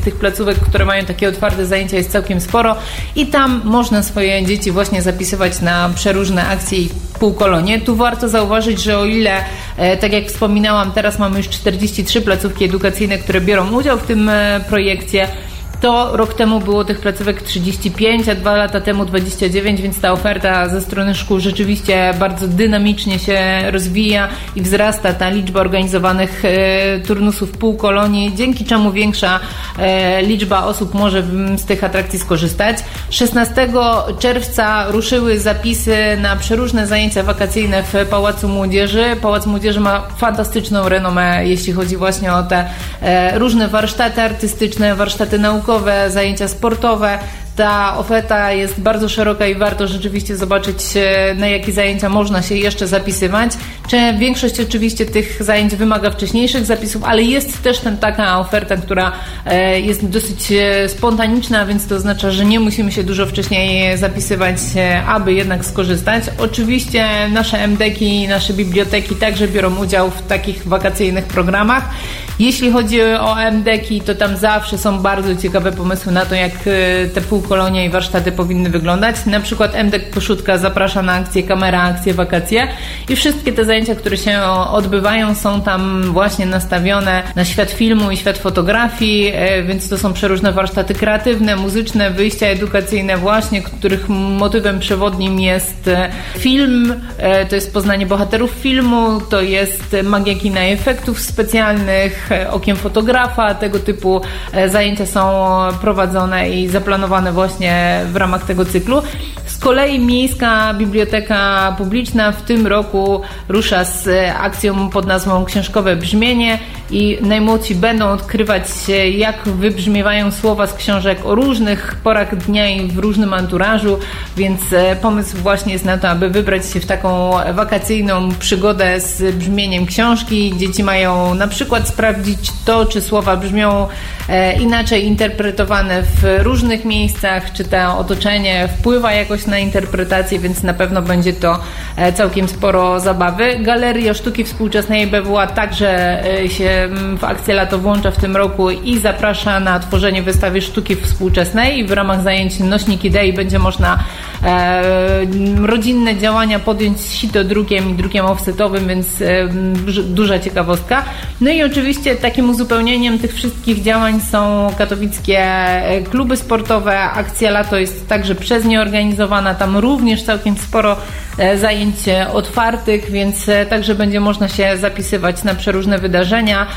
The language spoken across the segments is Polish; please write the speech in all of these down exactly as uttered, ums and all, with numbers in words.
tych placówek, które mają takie otwarte zajęcia, jest całkiem sporo i tam można swoje dzieci właśnie zapisywać na przeróżne akcje i półkolonie. Tu warto zauważyć, że o ile, e, tak jak wspominałam, teraz mamy już czterdzieści trzy placówki edukacyjne, które biorą udział w tym e, projekcie, to rok temu było tych placówek trzydzieści pięć, a dwa lata temu dwadzieścia dziewięć, więc ta oferta ze strony szkół rzeczywiście bardzo dynamicznie się rozwija i wzrasta ta liczba organizowanych e, turnusów półkolonii, dzięki czemu większa e, liczba osób może z tych atrakcji skorzystać. szesnastego czerwca ruszyły zapisy na przeróżne zajęcia wakacyjne w Pałacu Młodzieży. Pałac Młodzieży ma fantastyczną renomę, jeśli chodzi właśnie o te e, różne warsztaty artystyczne, warsztaty naukowe, zajęcia sportowe. Ta oferta jest bardzo szeroka i warto rzeczywiście zobaczyć, na jakie zajęcia można się jeszcze zapisywać. Większość oczywiście tych zajęć wymaga wcześniejszych zapisów, ale jest też ten, taka oferta, która jest dosyć spontaniczna, więc to oznacza, że nie musimy się dużo wcześniej zapisywać, aby jednak skorzystać. Oczywiście nasze em deki, nasze biblioteki także biorą udział w takich wakacyjnych programach. Jeśli chodzi o em deki, to tam zawsze są bardzo ciekawe pomysły na to, jak te półkolonie i warsztaty powinny wyglądać. Na przykład em dek Koszutka zaprasza na akcję Kamera, akcje, wakacje i wszystkie te zajęcia, które się odbywają, są tam właśnie nastawione na świat filmu i świat fotografii, więc to są przeróżne warsztaty kreatywne, muzyczne, wyjścia edukacyjne właśnie, których motywem przewodnim jest film, to jest poznanie bohaterów filmu, to jest magia kina i efektów specjalnych, okiem fotografa. Tego typu zajęcia są prowadzone i zaplanowane właśnie w ramach tego cyklu. Z kolei Miejska Biblioteka Publiczna w tym roku rusza z akcją pod nazwą Książkowe Brzmienie i najmłodsi będą odkrywać, jak wybrzmiewają słowa z książek o różnych porach dnia i w różnym anturażu, więc pomysł właśnie jest na to, aby wybrać się w taką wakacyjną przygodę z brzmieniem książki. Dzieci mają na przykład sprawdzić to, czy słowa brzmią inaczej interpretowane w różnych miejscach, czy to otoczenie wpływa jakoś na interpretację, więc na pewno będzie to całkiem sporo zabawy. Galeria Sztuki Współczesnej B W A także się w akcję lato włącza w tym roku i zaprasza na tworzenie wystawy sztuki współczesnej. W ramach zajęć Nośnik Idei będzie można e, rodzinne działania podjąć z sitodrukiem i drukiem offsetowym, więc e, duża ciekawostka. No i oczywiście takim uzupełnieniem tych wszystkich działań są katowickie kluby sportowe. Akcja lato jest także przez nie organizowana. Tam również całkiem sporo zajęć otwartych, więc także będzie można się zapisywać na przeróżne wydarzenia.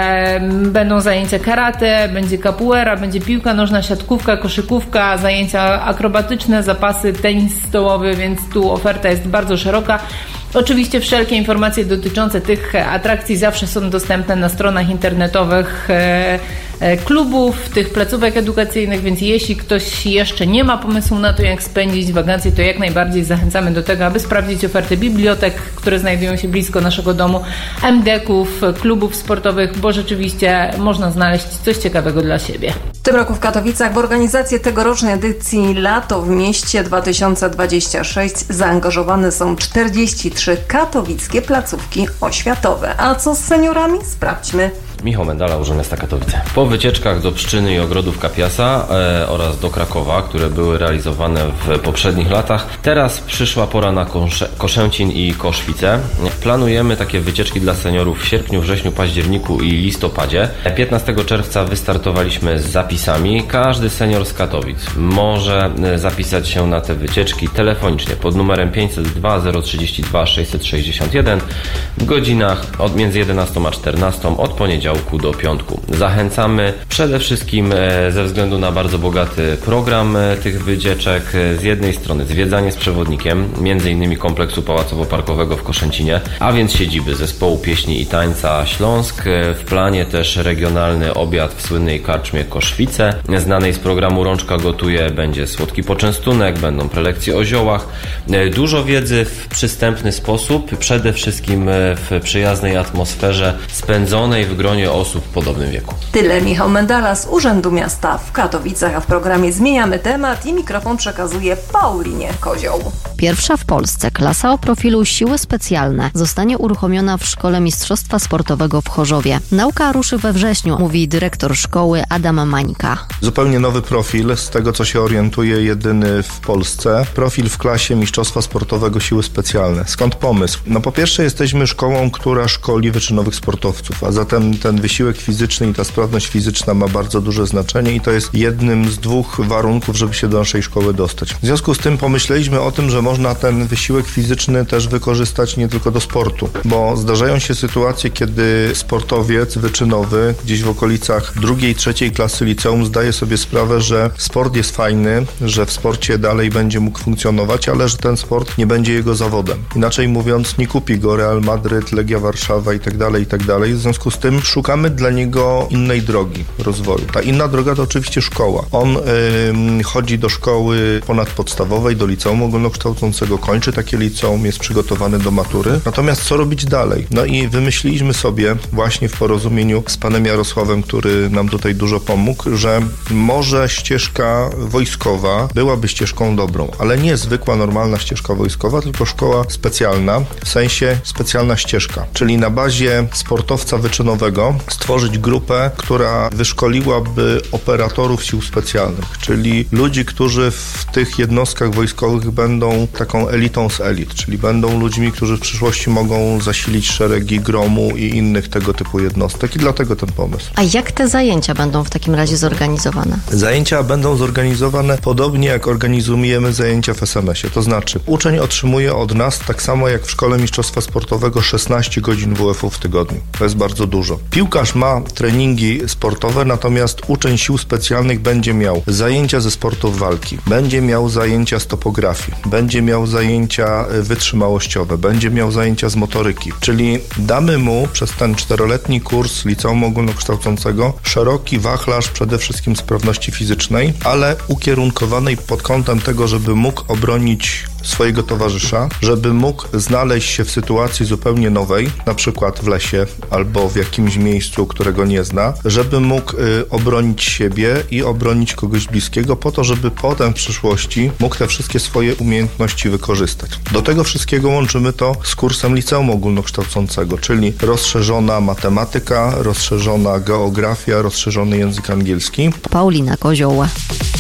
Będą zajęcia karate, będzie capoeira, będzie piłka nożna, siatkówka, koszykówka, zajęcia akrobatyczne, zapasy, tenis stołowy, więc tu oferta jest bardzo szeroka. Oczywiście wszelkie informacje dotyczące tych atrakcji zawsze są dostępne na stronach internetowych klubów, tych placówek edukacyjnych, więc jeśli ktoś jeszcze nie ma pomysłu na to, jak spędzić wakacje, to jak najbardziej zachęcamy do tego, aby sprawdzić ofertę bibliotek, które znajdują się blisko naszego domu, em deków, klubów sportowych, bo rzeczywiście można znaleźć coś ciekawego dla siebie. W tym roku w Katowicach w organizację tegorocznej edycji Lato w mieście dwa tysiące dwudziestym szóstym zaangażowane są czterdzieści trzy katowickie placówki oświatowe. A co z seniorami? Sprawdźmy. Michał Mendala, Urząd Miasta Katowice. Po wycieczkach do Pszczyny i Ogrodów Kapiasa e, oraz do Krakowa, które były realizowane w poprzednich latach, teraz przyszła pora na Kosze, Koszęcin i Koszwice. Planujemy takie wycieczki dla seniorów w sierpniu, wrześniu, październiku i listopadzie. piętnastego czerwca wystartowaliśmy z zapisami. Każdy senior z Katowic może zapisać się na te wycieczki telefonicznie pod numerem pięćset dwa zero trzydzieści dwa sześćset sześćdziesiąt jeden w godzinach od między jedenastą a czternastą od poniedziałku do piątku. Zachęcamy przede wszystkim ze względu na bardzo bogaty program tych wycieczek. Z jednej strony zwiedzanie z przewodnikiem, między innymi kompleksu pałacowo-parkowego w Koszęcinie, a więc siedziby zespołu pieśni i tańca Śląsk. W planie też regionalny obiad w słynnej karczmie Koszwice. Znanej z programu Rączka gotuje będzie słodki poczęstunek, będą prelekcje o ziołach. Dużo wiedzy w przystępny sposób, przede wszystkim w przyjaznej atmosferze spędzonej w gronie osób w podobnym wieku. Tyle Michał Mendala z Urzędu Miasta w Katowicach, a w programie zmieniamy temat i mikrofon przekazuje Paulinie Kozioł. Pierwsza w Polsce klasa o profilu siły specjalne zostanie uruchomiona w Szkole Mistrzostwa Sportowego w Chorzowie. Nauka ruszy we wrześniu, mówi dyrektor szkoły Adam Mańka. Zupełnie nowy profil, z tego co się orientuje, jedyny w Polsce. Profil w klasie Mistrzostwa Sportowego Siły Specjalne. Skąd pomysł? No po pierwsze jesteśmy szkołą, która szkoli wyczynowych sportowców, a zatem ten wysiłek fizyczny i ta sprawność fizyczna ma bardzo duże znaczenie i to jest jednym z dwóch warunków, żeby się do naszej szkoły dostać. W związku z tym pomyśleliśmy o tym, że można ten wysiłek fizyczny też wykorzystać nie tylko do sportu, bo zdarzają się sytuacje, kiedy sportowiec wyczynowy gdzieś w okolicach drugiej, trzeciej klasy liceum zdaje sobie sprawę, że sport jest fajny, że w sporcie dalej będzie mógł funkcjonować, ale że ten sport nie będzie jego zawodem. Inaczej mówiąc, nie kupi go Real Madryt, Legia Warszawa i tak dalej, i tak dalej. W związku z tym szukamy dla niego innej drogi rozwoju. Ta inna droga to oczywiście szkoła. On yy, chodzi do szkoły ponadpodstawowej, do liceum ogólnokształcącego, kończy takie liceum, jest przygotowany do matury. Natomiast co robić dalej? No i wymyśliliśmy sobie właśnie w porozumieniu z panem Jarosławem, który nam tutaj dużo pomógł, że może ścieżka wojskowa byłaby ścieżką dobrą, ale nie zwykła, normalna ścieżka wojskowa, tylko szkoła specjalna, w sensie specjalna ścieżka, czyli na bazie sportowca wyczynowego stworzyć grupę, która wyszkoliłaby operatorów sił specjalnych, czyli ludzi, którzy w tych jednostkach wojskowych będą taką elitą z elit, czyli będą ludźmi, którzy w przyszłości mogą zasilić szeregi Gromu i innych tego typu jednostek i dlatego ten pomysł. A jak te zajęcia będą w takim razie zorganizowane? Zajęcia będą zorganizowane podobnie jak organizujemy zajęcia w es em esie, to znaczy uczeń otrzymuje od nas tak samo jak w Szkole Mistrzostwa Sportowego szesnaście godzin W F U w tygodniu. To jest bardzo dużo. Piłkarz ma treningi sportowe, natomiast uczeń sił specjalnych będzie miał zajęcia ze sportów walki, będzie miał zajęcia z topografii, będzie miał zajęcia wytrzymałościowe, będzie miał zajęcia z motoryki, czyli damy mu przez ten czteroletni kurs liceum ogólnokształcącego szeroki wachlarz przede wszystkim sprawności fizycznej, ale ukierunkowanej pod kątem tego, żeby mógł obronić swojego towarzysza, żeby mógł znaleźć się w sytuacji zupełnie nowej, na przykład w lesie albo w jakimś miejscu, którego nie zna, żeby mógł y, obronić siebie i obronić kogoś bliskiego po to, żeby potem w przyszłości mógł te wszystkie swoje umiejętności wykorzystać. Do tego wszystkiego łączymy to z kursem liceum ogólnokształcącego, czyli rozszerzona matematyka, rozszerzona geografia, rozszerzony język angielski. Paulina Kozioł.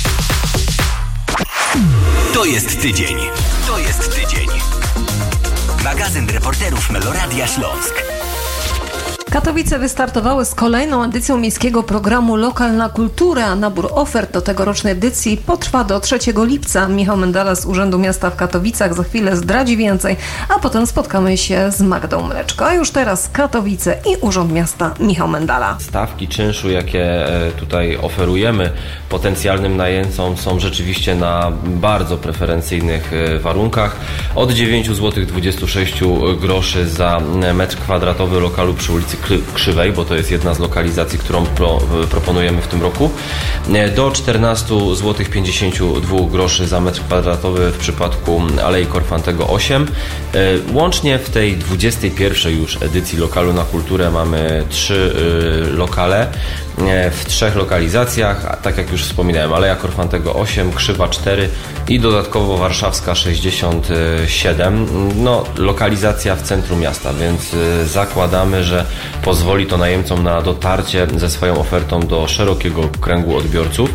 To jest tydzień. To jest tydzień. Magazyn reporterów Meloradia Śląsk. Katowice wystartowały z kolejną edycją miejskiego programu Lokalna Kultura, a nabór ofert do tegorocznej edycji potrwa do trzeciego lipca. Michał Mendala z Urzędu Miasta w Katowicach za chwilę zdradzi więcej, a potem spotkamy się z Magdą Mleczko. A już teraz Katowice i Urząd Miasta, Michał Mendala. Stawki czynszu, jakie tutaj oferujemy potencjalnym najemcom, są rzeczywiście na bardzo preferencyjnych warunkach. Od dziewięć złotych dwadzieścia sześć groszy za metr kwadratowy lokalu przy ulicy Krzywej, bo to jest jedna z lokalizacji, którą pro, proponujemy w tym roku, do czternaście złotych pięćdziesiąt dwa groszy za metr kwadratowy w przypadku Alei Korfantego osiem. Łącznie w tej dwudziestej pierwszej już edycji Lokalu na Kulturę mamy trzy lokale w trzech lokalizacjach, tak jak już wspominałem, Aleja Korfantego osiem, Krzywa cztery i dodatkowo Warszawska sześćdziesiąt siedem. No, lokalizacja w centrum miasta, więc zakładamy, że pozwoli to najemcom na dotarcie ze swoją ofertą do szerokiego kręgu odbiorców.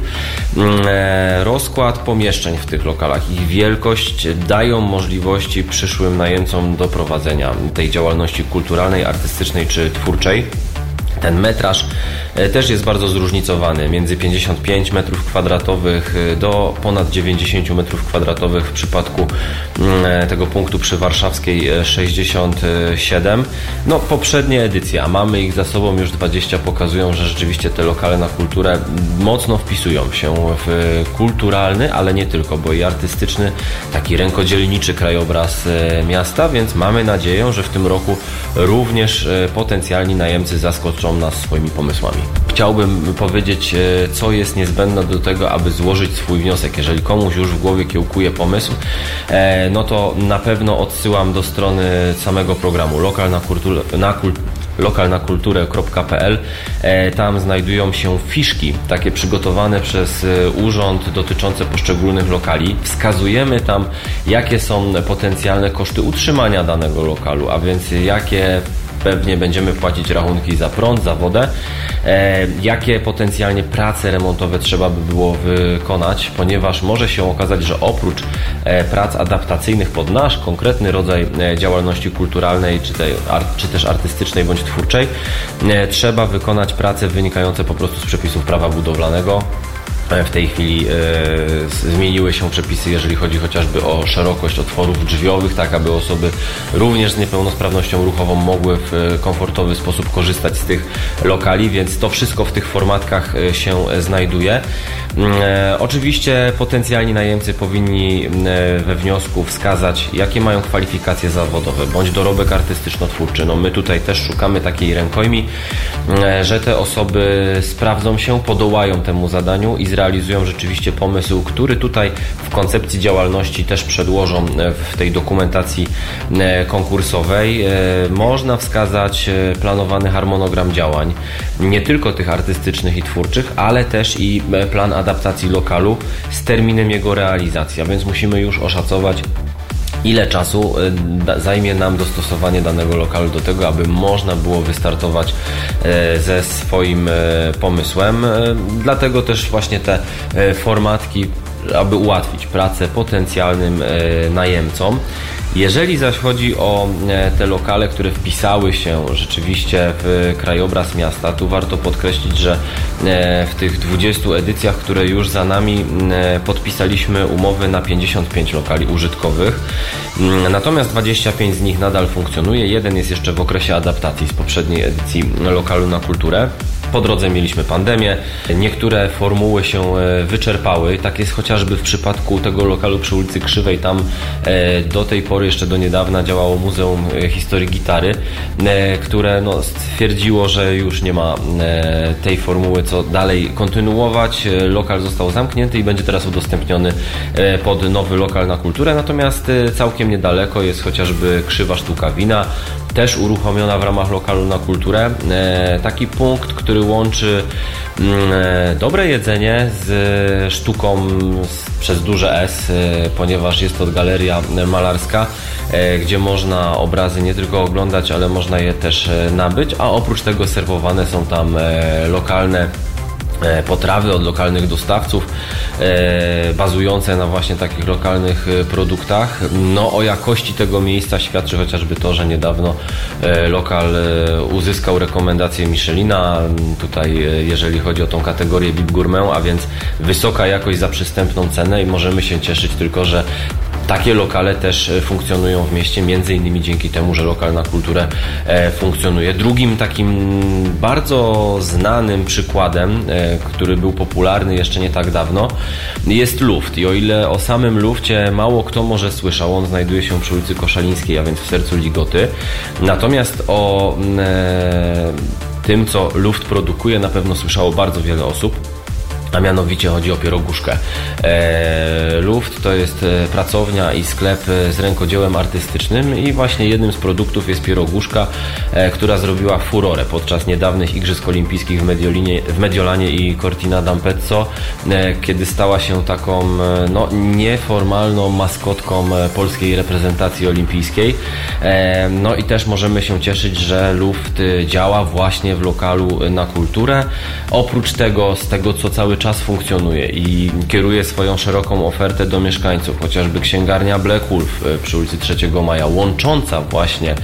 Rozkład pomieszczeń w tych lokalach, ich wielkość dają możliwości przyszłym najemcom do prowadzenia tej działalności kulturalnej, artystycznej czy twórczej. Ten metraż też jest bardzo zróżnicowany, między pięćdziesiąt pięć metrów kwadratowych do ponad dziewięćdziesiąt metrów kwadratowych w przypadku tego punktu przy Warszawskiej sześćdziesiąt siedem. No, poprzednie edycje, a mamy ich za sobą już dwadzieścia, pokazują, że rzeczywiście te lokale na kulturę mocno wpisują się w kulturalny, ale nie tylko, bo i artystyczny, taki rękodzielniczy krajobraz miasta, więc mamy nadzieję, że w tym roku również potencjalni najemcy zaskoczą nas swoimi pomysłami. Chciałbym powiedzieć, co jest niezbędne do tego, aby złożyć swój wniosek. Jeżeli komuś już w głowie kiełkuje pomysł, no to na pewno odsyłam do strony samego programu Lokal na, kultur- na, kul- lokalnakulturę kropka pe el. Tam znajdują się fiszki, takie przygotowane przez urząd dotyczące poszczególnych lokali. Wskazujemy tam, jakie są potencjalne koszty utrzymania danego lokalu, a więc jakie pewnie będziemy płacić rachunki za prąd, za wodę, e, jakie potencjalnie prace remontowe trzeba by było wykonać, ponieważ może się okazać, że oprócz e, prac adaptacyjnych pod nasz konkretny rodzaj e, działalności kulturalnej, czy, tej, art, czy też artystycznej bądź twórczej, e, trzeba wykonać prace wynikające po prostu z przepisów prawa budowlanego. W tej chwili e, zmieniły się przepisy, jeżeli chodzi chociażby o szerokość otworów drzwiowych, tak aby osoby również z niepełnosprawnością ruchową mogły w komfortowy sposób korzystać z tych lokali, więc to wszystko w tych formatkach się znajduje. E, oczywiście potencjalni najemcy powinni we wniosku wskazać, jakie mają kwalifikacje zawodowe, bądź dorobek artystyczno-twórczy. No my tutaj też szukamy takiej rękojmi, e, że te osoby sprawdzą się, podołają temu zadaniu i zrealizują rzeczywiście pomysł, który tutaj w koncepcji działalności też przedłożą w tej dokumentacji konkursowej. Można wskazać planowany harmonogram działań, nie tylko tych artystycznych i twórczych, ale też i plan adaptacji lokalu z terminem jego realizacji, a więc musimy już oszacować, ile czasu zajmie nam dostosowanie danego lokalu do tego, aby można było wystartować ze swoim pomysłem. Dlatego też właśnie te formatki, aby ułatwić pracę potencjalnym najemcom. Jeżeli zaś chodzi o te lokale, które wpisały się rzeczywiście w krajobraz miasta, tu warto podkreślić, że w tych dwudziestu edycjach, które już za nami, podpisaliśmy umowy na pięćdziesiąt pięć lokali użytkowych, natomiast dwadzieścia pięć z nich nadal funkcjonuje, jeden jest jeszcze w okresie adaptacji z poprzedniej edycji Lokalu na Kulturę. Po drodze mieliśmy pandemię, niektóre formuły się wyczerpały, tak jest chociażby w przypadku tego lokalu przy ulicy Krzywej. Tam do tej pory, jeszcze do niedawna, działało Muzeum Historii Gitary, które no, stwierdziło, że już nie ma tej formuły co dalej kontynuować. Lokal został zamknięty i będzie teraz udostępniony pod nowy Lokal na Kulturę, natomiast całkiem niedaleko jest chociażby Krzywa Sztuka Wina, też uruchomiona w ramach Lokalu na Kulturę. Taki punkt, który łączy dobre jedzenie z sztuką przez duże S, ponieważ jest to galeria malarska, gdzie można obrazy nie tylko oglądać, ale można je też nabyć, a oprócz tego serwowane są tam lokalne potrawy od lokalnych dostawców, e, bazujące na właśnie takich lokalnych produktach. No, o jakości tego miejsca świadczy chociażby to, że niedawno e, lokal e, uzyskał rekomendację Michelina, tutaj e, jeżeli chodzi o tą kategorię V I P Gourmet, a więc wysoka jakość za przystępną cenę i możemy się cieszyć tylko, że takie lokale też funkcjonują w mieście, między innymi dzięki temu, że Lokal na Kulturę funkcjonuje. Drugim takim bardzo znanym przykładem, który był popularny jeszcze nie tak dawno, jest Luft. I o ile o samym Lufcie mało kto może słyszał, on znajduje się przy ulicy Koszalińskiej, a więc w sercu Ligoty. Natomiast o e, tym, co Luft produkuje, na pewno słyszało bardzo wiele osób. A mianowicie chodzi o pieroguszkę. E, Luft to jest pracownia i sklep z rękodziełem artystycznym i właśnie jednym z produktów jest pieroguszka, e, która zrobiła furorę podczas niedawnych Igrzysk Olimpijskich w, Mediolinie, w Mediolanie i Cortina d'Ampezzo, e, kiedy stała się taką no, nieformalną maskotką polskiej reprezentacji olimpijskiej. E, no i też możemy się cieszyć, że Luft działa właśnie w Lokalu na Kulturę. Oprócz tego, z tego co cały czas funkcjonuje i kieruje swoją szeroką ofertę do mieszkańców, chociażby księgarnia Black Wolf przy ulicy trzeciego Maja, łącząca właśnie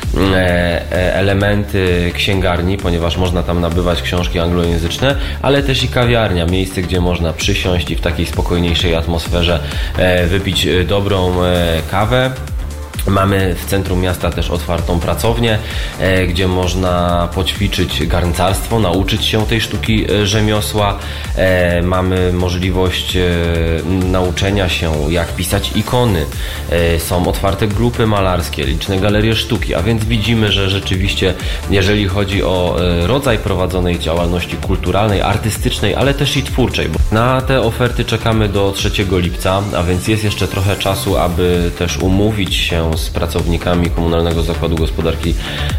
elementy księgarni, ponieważ można tam nabywać książki anglojęzyczne, ale też i kawiarnia, miejsce, gdzie można przysiąść i w takiej spokojniejszej atmosferze wypić dobrą kawę. Mamy w centrum miasta też otwartą pracownię, e, gdzie można poćwiczyć garncarstwo, nauczyć się tej sztuki e, rzemiosła. E, mamy możliwość e, nauczenia się, jak pisać ikony. E, są otwarte grupy malarskie, liczne galerie sztuki, a więc widzimy, że rzeczywiście, jeżeli chodzi o e, rodzaj prowadzonej działalności kulturalnej, artystycznej, ale też i twórczej. Na te oferty czekamy do trzeciego lipca, a więc jest jeszcze trochę czasu, aby też umówić się rozmawiają z pracownikami Komunalnego Zakładu Gospodarki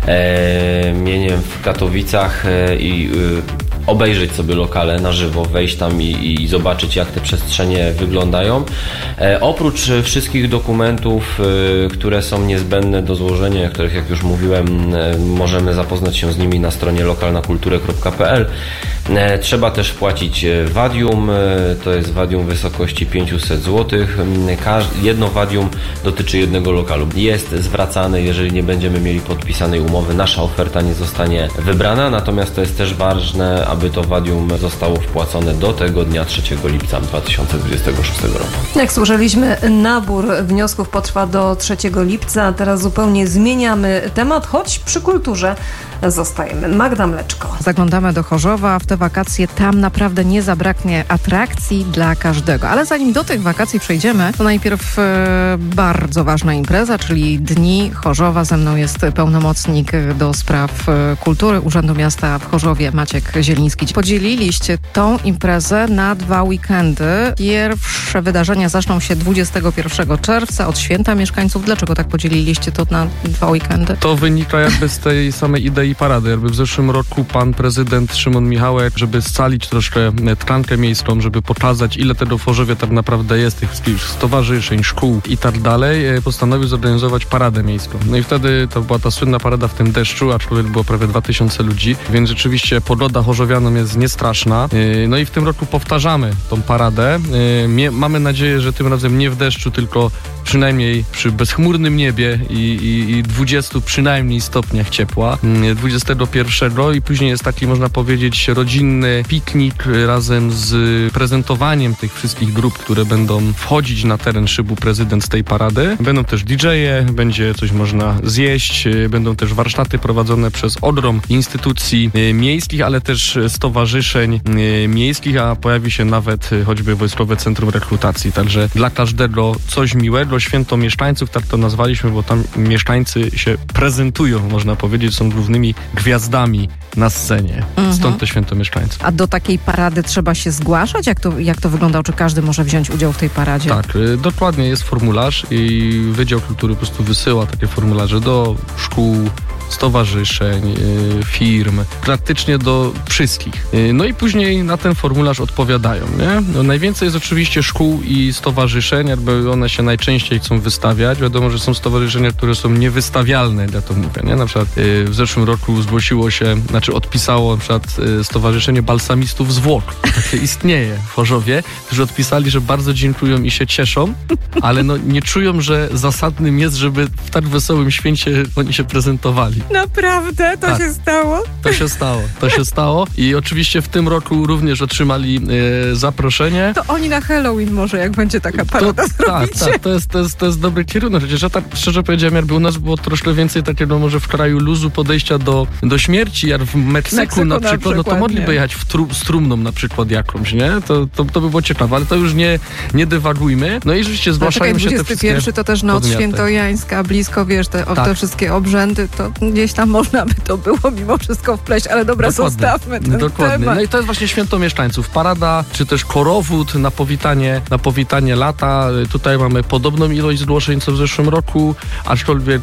e, mieniem w Katowicach e, i e, obejrzeć sobie lokale na żywo, wejść tam i, i zobaczyć, jak te przestrzenie wyglądają. E, oprócz wszystkich dokumentów, e, które są niezbędne do złożenia, których, jak już mówiłem, e, możemy zapoznać się z nimi na stronie lokalnakulturę kropka p l. E, trzeba też płacić wadium, e, to jest wadium w wysokości pięćset złotych. Każ- jedno wadium dotyczy jednego lokalu. Jest zwracane, jeżeli nie będziemy mieli podpisanej umowy, nasza oferta nie zostanie wybrana, natomiast to jest też ważne, aby to wadium zostało wpłacone do tego dnia trzeciego lipca dwa tysiące dwudziestego szóstego roku. Jak słyszeliśmy, nabór wniosków potrwa do trzeciego lipca. Teraz zupełnie zmieniamy temat, choć przy kulturze zostajemy. Magda Mleczko. Zaglądamy do Chorzowa. W te wakacje tam naprawdę nie zabraknie atrakcji dla każdego. Ale zanim do tych wakacji przejdziemy, to najpierw e, bardzo ważna impreza, czyli Dni Chorzowa. Ze mną jest pełnomocnik do spraw e, kultury Urzędu Miasta w Chorzowie, Maciek Zieliński. Podzieliliście tą imprezę na dwa weekendy. Pierwsze wydarzenia zaczną się dwudziestego pierwszego czerwca od Święta Mieszkańców. Dlaczego tak podzieliliście to na dwa weekendy? To wynika jakby z tej samej idei parady. Jakby w zeszłym roku pan prezydent Szymon Michałek, żeby scalić troszkę tkankę miejską, żeby pokazać, ile tego w Chorzowie tak naprawdę jest, tych stowarzyszeń, szkół i tak dalej, postanowił zorganizować paradę miejską. No i wtedy to była ta słynna parada w tym deszczu, aczkolwiek było prawie dwa tysiące ludzi, więc rzeczywiście pogoda chorzowianom jest niestraszna. No i w tym roku powtarzamy tą paradę. Mamy nadzieję, że tym razem nie w deszczu, tylko przynajmniej przy bezchmurnym niebie i, i, i dwudziestu przynajmniej stopniach ciepła. dwudziestego pierwszego i później jest taki, można powiedzieć, rodzinny piknik razem z prezentowaniem tych wszystkich grup, które będą wchodzić na teren szybu prezydent z tej parady. Będą też didżeje, będzie coś można zjeść, będą też warsztaty prowadzone przez ogrom instytucji miejskich, ale też stowarzyszeń miejskich, a pojawi się nawet choćby Wojskowe Centrum Rekrutacji. Także dla każdego coś miłego. Święto mieszkańców, tak to nazwaliśmy, bo tam mieszkańcy się prezentują, można powiedzieć, są głównymi gwiazdami na scenie. Mhm. Stąd to święto mieszkańców. A do takiej parady trzeba się zgłaszać? Jak to, jak to wygląda? Czy każdy może wziąć udział w tej paradzie? Tak, y, dokładnie jest formularz i Wydział Kultury po prostu wysyła takie formularze do szkół, stowarzyszeń, y, firm, praktycznie do wszystkich. Y, no i później na ten formularz odpowiadają, nie? No, najwięcej jest oczywiście szkół i stowarzyszeń, jakby one się najczęściej chcą wystawiać. Wiadomo, że są stowarzyszenia, które są niewystawialne, ja to mówię, nie? Na przykład y, w zeszłym roku zgłosiło się, znaczy odpisało na przykład y, Stowarzyszenie Balsamistów Zwłok. Takie istnieje w Chorzowie, którzy odpisali, że bardzo dziękują i się cieszą, ale no nie czują, że zasadnym jest, żeby w tak wesołym święcie oni się prezentowali. Naprawdę? To tak. się stało? To się stało. To się stało i oczywiście w tym roku również otrzymali e, zaproszenie. To oni na Halloween może, jak będzie taka parada, to, Tak, tak. To jest, to, jest, to jest dobry kierunek. Przecież ja tak szczerze powiedziałem, jakby u nas było troszkę więcej takiego może w kraju luzu podejścia do, do śmierci, jak w Meksyku, Meksyku na, przykład, na przykład, no to mogliby nie. jechać w tru, z trumną na przykład jakąś, nie? To, to, to by było ciekawe, ale to już nie, nie dywagujmy. No i rzeczywiście zgłaszają no, się te wszystkie dwudziesty pierwszy to też noc podmioty. Świętojańska, blisko, wiesz, te, tak. te wszystkie obrzędy, to gdzieś tam można by to było mimo wszystko wpleść, ale dobra, dokładnie. Zostawmy ten Dokładnie. temat. No i to jest właśnie święto mieszkańców. Parada, czy też korowód na powitanie, na powitanie lata. Tutaj mamy podobną ilość zgłoszeń, co w zeszłym roku, aczkolwiek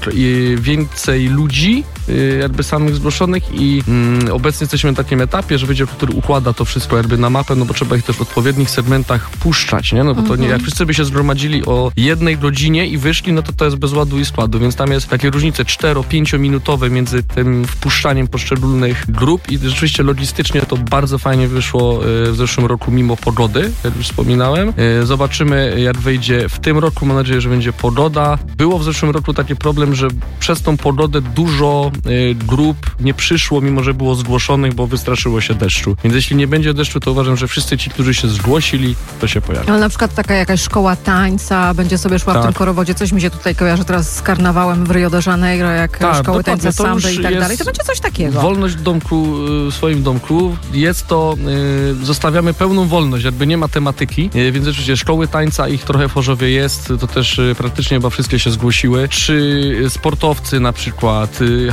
więcej ludzi jakby samych zgłoszonych i mm, obecnie jesteśmy na takim etapie, że Wydział Kultury układa to wszystko jakby na mapę, no bo trzeba ich też w odpowiednich segmentach puszczać, nie? No bo to nie, jak wszyscy by się zgromadzili o jednej godzinie i wyszli, no to to jest bez ładu i składu, więc tam jest takie różnice cztero-pięciominutowe między tym wpuszczaniem poszczególnych grup i rzeczywiście logistycznie to bardzo fajnie wyszło w zeszłym roku mimo pogody, jak już wspominałem. Zobaczymy, jak wyjdzie w tym roku, mam nadzieję, że będzie pogoda. Było w zeszłym roku taki problem, że przez tą pogodę dużo grup nie przyszło, mimo że było zgłoszonych, bo wystraszyło się deszczu. Więc jeśli nie będzie deszczu, to uważam, że wszyscy ci, którzy się zgłosili, to się pojawią. Ale na przykład taka jakaś szkoła tańca będzie sobie szła tak. w tym korowodzie. Coś mi się tutaj kojarzy teraz z karnawałem w Rio de Janeiro, jak tak, szkoły tańca samby i tak dalej. To będzie coś takiego. Wolność w domku, w swoim domku. Jest to, yy, zostawiamy pełną wolność, jakby nie ma tematyki, yy, więc oczywiście szkoły tańca, ich trochę w Chorzowie jest, to też yy, praktycznie chyba wszystkie się zgłosiły. Czy sportowcy na przykład, yy,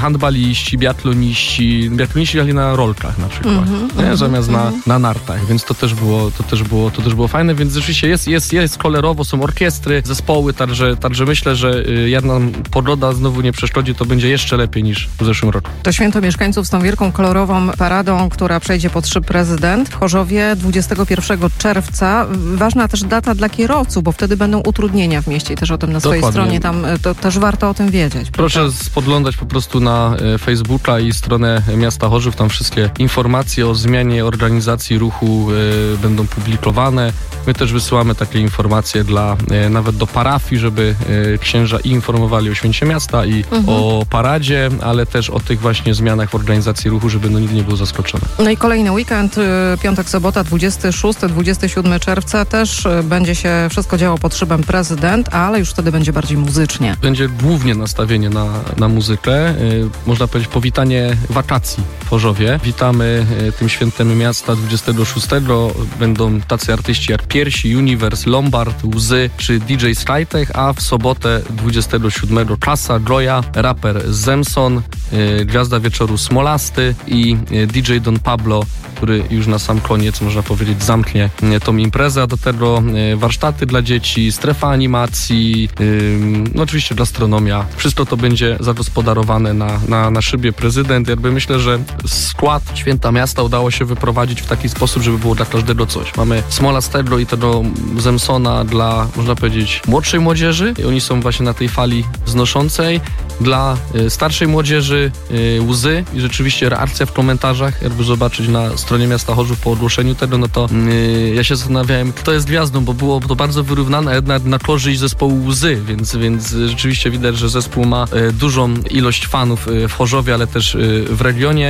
handbaliści, biatloniści, biatloniści jechali na rolkach na przykład, mm-hmm, nie? Zamiast mm-hmm. na, na nartach, więc to też było, to też było, to też było fajne, więc rzeczywiście jest, jest, jest kolorowo, są orkiestry, zespoły, także, także myślę, że jak nam pogoda znowu nie przeszkodzi, to będzie jeszcze lepiej niż w zeszłym roku. To święto mieszkańców z tą wielką kolorową paradą, która przejdzie pod szyb prezydent w Chorzowie dwudziestego pierwszego czerwca. Ważna też data dla kierowców, bo wtedy będą utrudnienia w mieście i też o tym na swojej Dokładnie. stronie, tam to też warto o tym wiedzieć. Proszę prawda? spoglądać po prostu na e, Facebooka i stronę miasta Chorzów, tam wszystkie informacje o zmianie organizacji ruchu e, będą publikowane. My też wysyłamy takie informacje dla, e, nawet do parafii, żeby e, księża i informowali o święcie miasta i mhm. o paradzie, ale też o tych właśnie zmianach w organizacji ruchu, żeby no nikt nie był zaskoczony. No i kolejny weekend, piątek, sobota, dwudziestego szóstego dwudziestego siódmego czerwca też będzie się wszystko działo pod szybem prezydent, ale już wtedy będzie bardziej muzycznie. Będzie głównie nastawienie na, na muzykę, yy, można powiedzieć powitanie wakacji w Chorzowie. Witamy yy, tym świętem miasta dwudziestego szóstego. Będą tacy artyści jak Piersi, Universe, Lombard, Łzy czy D J Skytech, a w sobotę dwudziestego siódmego Kasa, Joya, raper Zemson, yy, gwiazda wieczoru Smolasty i yy, D J Don Pablo, który już na sam koniec, można powiedzieć, zamknie yy, tą imprezę, a do tego yy, warsztaty dla dzieci, strefa animacji, yy, no oczywiście gastronomia. Wszystko to będzie zagospodarowane na, na, na szybie prezydent. Jakby myślę, że skład Święta Miasta udało się wyprowadzić w taki sposób, żeby było dla każdego coś. Mamy Smolastego i tego Zemsona dla, można powiedzieć, młodszej młodzieży. I oni są właśnie na tej fali wznoszącej. Dla y, starszej młodzieży y, Łzy i rzeczywiście reakcja w komentarzach, jakby zobaczyć na stronie miasta Chorzów po ogłoszeniu tego, no to y, ja się zastanawiałem, kto jest gwiazdą, bo było to bardzo wyrównane, jednak na korzyść zespołu Łzy, więc, więc rzeczywiście widać, że zespół ma y, dużą ilość fanów y, w Chorzowie, ale też y, w regionie.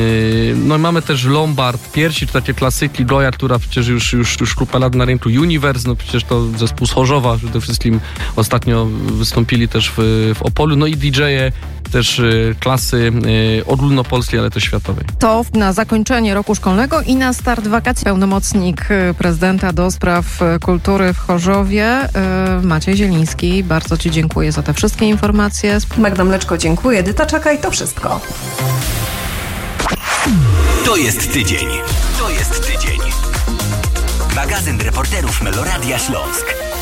Y, no i mamy też Lombard, Piersi, to takie klasyki, Joya, która przecież już, już, już kupę lat na rynku, Universe, no przecież to zespół z Chorzowa, przede wszystkim ostatnio wystąpili też w, w Opolu, no i D J-e też y, klasy y, ogólnopolskiej, ale też światowej. To na zakończenie roku szkolnego i na start wakacji pełnomocnik prezydenta do spraw kultury w Chorzowie, y, Maciej Zieliński. Bardzo Ci dziękuję za te wszystkie informacje. Magda Mleczko, dziękuję. Edyta Czekaj, to wszystko. To jest tydzień. To jest tydzień. Magazyn reporterów Meloradia Śląsk.